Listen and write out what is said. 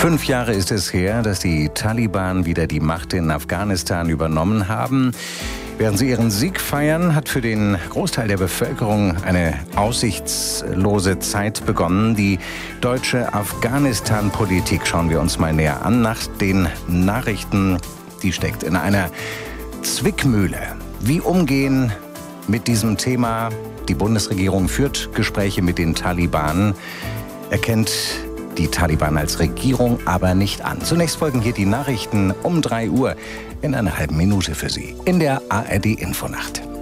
5 Jahre ist es her, dass die Taliban wieder die Macht in Afghanistan übernommen haben. Während sie ihren Sieg feiern, hat für den Großteil der Bevölkerung eine aussichtslose Zeit begonnen. Die deutsche Afghanistan-Politik schauen wir uns mal näher an. Nach den Nachrichten, die steckt in einer Zwickmühle. Wie umgehen mit diesem Thema? Die Bundesregierung führt Gespräche mit den Taliban, erkennt die Taliban als Regierung aber nicht an. Zunächst folgen hier die Nachrichten um 3 Uhr in einer halben Minute für Sie in der ARD Infonacht.